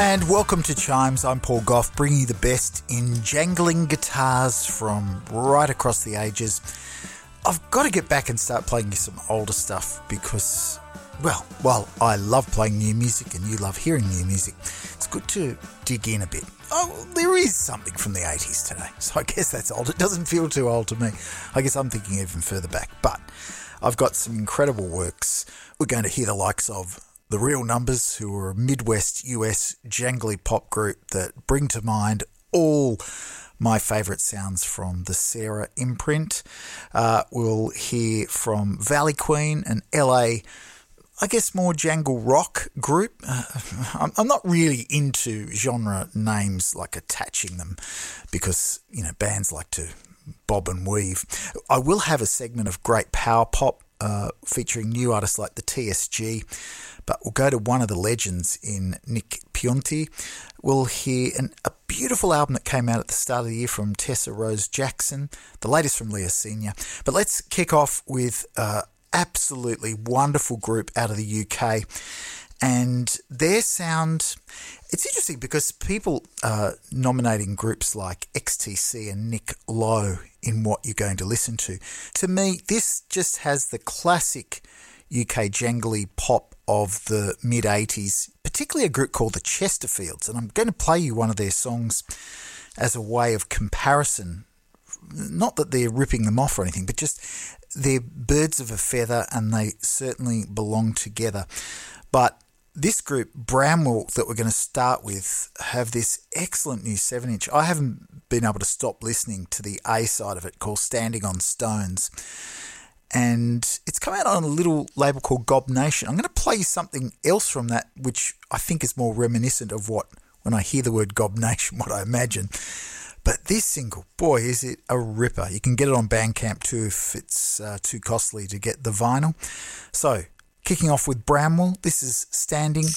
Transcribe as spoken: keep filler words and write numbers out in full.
And welcome to Chimes. I'm Paul Gough, bringing you the best in jangling guitars from right across the ages. I've got to get back and start playing you some older stuff because, well, while I love playing new music and you love hearing new music, it's good to dig in a bit. Oh, there is something from the eighties today, so I guess that's old. It doesn't feel too old to me. I guess I'm thinking even further back, but I've got some incredible works. We're going to hear the likes of The Real Numbers, who are a Midwest U S jangly pop group that bring to mind all my favourite sounds from the Sarah imprint. Uh, we'll hear from Valley Queen, an L A, I guess, more jangle rock group. Uh, I'm, I'm not really into genre names, like attaching them, because, you know, bands like to bob and weave. I will have a segment of great power pop uh, featuring new artists like the T S G, but we'll go to one of the legends in Nick Pionti. We'll hear an, a beautiful album that came out at the start of the year from Tessa Rose Jackson, the latest from Leah Senior. But let's kick off with uh, absolutely wonderful group out of the U K, and their sound, it's interesting because people are nominating groups like X T C and Nick Lowe in what you're going to listen to. To me, this just has the classic U K jangly pop of the mid-eighties, particularly a group called the Chesterfields, and I'm going to play you one of their songs as a way of comparison. Not that they're ripping them off or anything, but just they're birds of a feather and they certainly belong together. But this group, Bramwell, that we're going to start with, have this excellent new seven inch. I haven't been able to stop listening to the A side of it, called Standing on Stones. And it's come out on a little label called Gob Nation. I'm going to play you something else from that, which I think is more reminiscent of what, when I hear the word Gob Nation, what I imagine. But this single, boy, is it a ripper. You can get it on Bandcamp too if it's uh, too costly to get the vinyl. So, kicking off with Bramwell, this is Standing